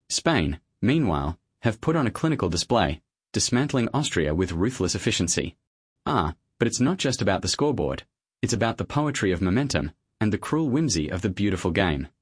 Spain, meanwhile, have put on a clinical display, dismantling Austria with ruthless efficiency. But it's not just about the scoreboard. It's about the poetry of momentum and the cruel whimsy of the beautiful game.